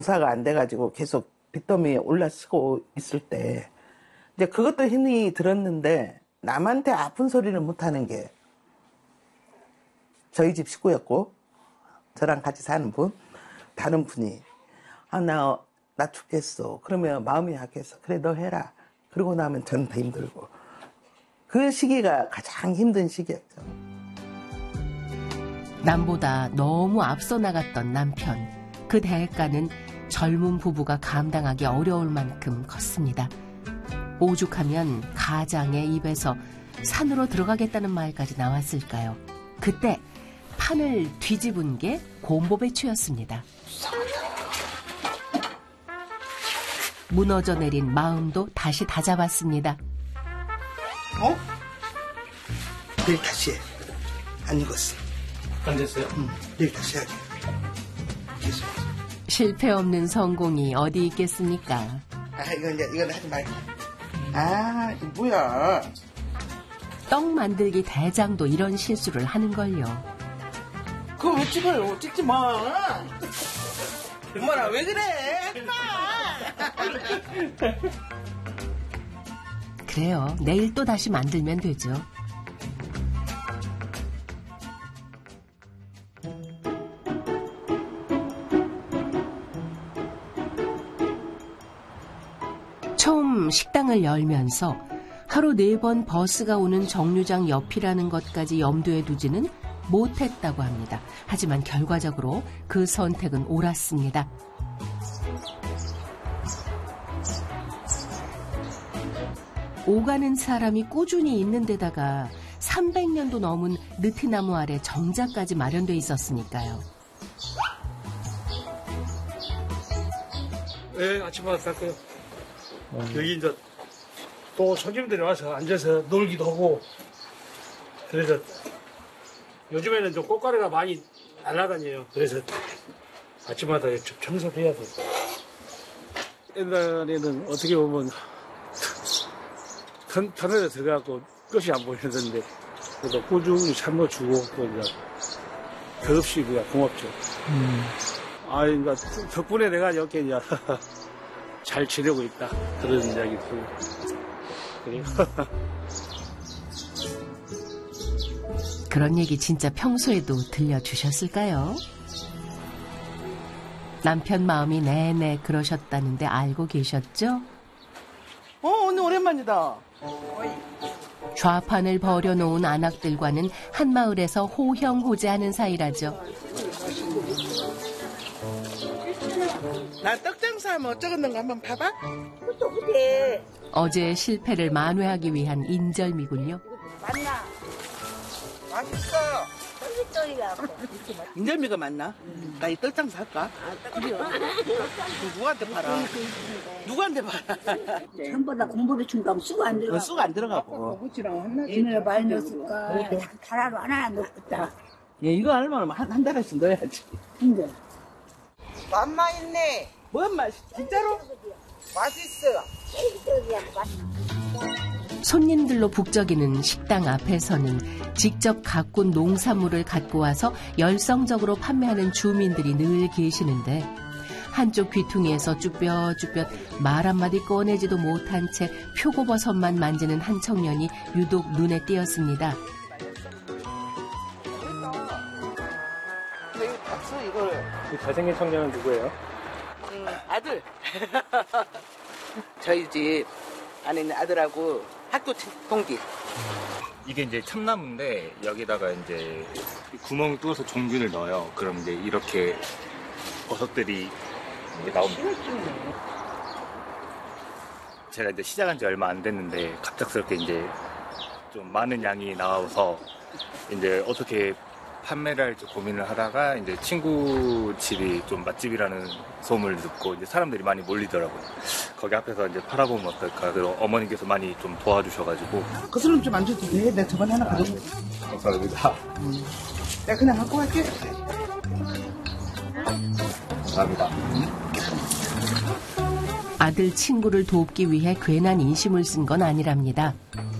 공사가 안 돼가지고 계속 빚더미에 올라서고 있을 때 이제 그것도 힘이 들었는데 남한테 아픈 소리를 못하는 게 저희 집 식구였고 저랑 같이 사는 분 다른 분이 나 죽겠어. 그러면 마음이 약해서 그래 너 해라. 그러고 나면 저는 더 힘들고 그 시기가 가장 힘든 시기였죠. 남보다 너무 앞서 나갔던 남편. 그 대가는 젊은 부부가 감당하기 어려울 만큼 컸습니다. 오죽하면 가장의 입에서 산으로 들어가겠다는 말까지 나왔을까요? 그때 판을 뒤집은 게 곰보배추였습니다. 무너져 내린 마음도 다시 다잡았습니다. 내일 다시 해. 안 익었어. 안 됐어요? 내일 다시 해야 돼. 계속. 실패 없는 성공이 어디 있겠습니까? 이건 하지 말고. 이거 뭐야. 떡 만들기 대장도 이런 실수를 하는걸요. 그거 왜 찍어요? 찍지 마. 엄마나 왜 그래? 그래요. 내일 또 다시 만들면 되죠. 처음 식당을 열면서 하루 4번 버스가 오는 정류장 옆이라는 것까지 염두에 두지는 못했다고 합니다. 하지만 결과적으로 그 선택은 옳았습니다. 오가는 사람이 꾸준히 있는 데다가 300년도 넘은 느티나무 아래 정자까지 마련돼 있었으니까요. 네, 아침마다 닦아요. 여기 이제 또 손님들이 와서 앉아서 놀기도 하고 그래서 요즘에는 좀 꽃가루가 많이 날아다녀요. 그래서 아침마다 청소를 해야 돼요. 옛날에는 어떻게 보면 터널에 들어가고 끝이 안 보이는데 그래도 꾸준히 참아주고 또 이제 더없이 그냥 고맙죠. 그러니까 덕분에 내가 이렇게 이제 잘 지내고 있다 그런 이야기 들고 그래요. 그런 얘기 진짜 평소에도 들려주셨을까요? 남편 마음이 내내 그러셨다는데 알고 계셨죠? 오늘 오랜만이다. 좌판을 버려놓은 안악들과는 한마을에서 호형호재하는 사이라죠. 나 떡장사하면 어쩌겠는가 한번 봐봐. 어제의 실패를 만회하기 위한 인절미군요. 맞나? 맛있어. 인절미가 맞나? 나 이 떡장사 할까? 누구한테 팔아? 누구한테 팔아? 전보다 공부를 가면 쑥 안 들어가. 쑥 안 들어가고. 얘네를 많이 넣었을까? 달아로 하나 넣었다. 얘 이거 얼마나 한 달씩 넣어야지. 근데 맛마 있네. 뭔 맛이? 진짜로? 맛있어. 손님들로 북적이는 식당 앞에서는 직접 가꾼 농산물을 갖고 와서 열성적으로 판매하는 주민들이 늘 계시는데 한쪽 귀퉁이에서 쭈뼛쭈뼛 말 한마디 꺼내지도 못한 채 표고버섯만 만지는 한 청년이 유독 눈에 띄었습니다. 박수 이걸. 잘생긴 청년은 누구예요? 아들. 저희 집 안에 있는 아들하고 학교 동기. 이게 이제 참나무인데 여기다가 이제 구멍을 뚫어서 종균을 넣어요. 그럼 이제 이렇게 버섯들이 이제 나옵니다. 제가 이제 시작한 지 얼마 안 됐는데 갑작스럽게 이제 좀 많은 양이 나와서 이제 어떻게 판매를 할지 고민을 하다가 이제 친구 집이 좀 맛집이라는 소문을 듣고 이제 사람들이 많이 몰리더라고요. 거기 앞에서 이제 팔아보면 어떨까. 그리고 어머니께서 많이 좀 도와주셔가지고. 그 사람 좀 안 줘도 돼. 내가 저번에 하나 가져올게. 감사합니다. 내가 그냥 갖고 갈게. 감사합니다. 아들 친구를 돕기 위해 괜한 인심을 쓴 건 아니랍니다.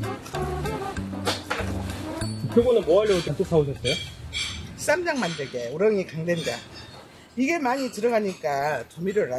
그거는 뭐 하려고 잔뜩 사오셨어요? 쌈장 만들게. 우렁이 강된장. 이게 많이 들어가니까 조미료를